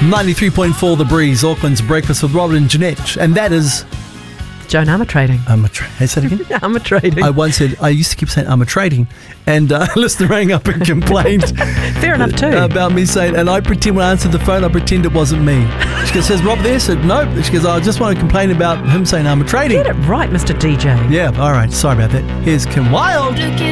93.4 The Breeze, Auckland's Breakfast with Robin and Jeanette. And that is... Joan Armatrading. Say that again? Armatrading. I used to keep saying Armatrading. And a listener rang up and complained. Fair enough too. About me saying, and I pretend when I answered the phone, I pretend it wasn't me. She goes, says Rob there? I said, nope. She goes, I just want to complain about him saying Armatrading. Get it right, Mr. DJ. Yeah, all right. Sorry about that. Here's Kim Wilde.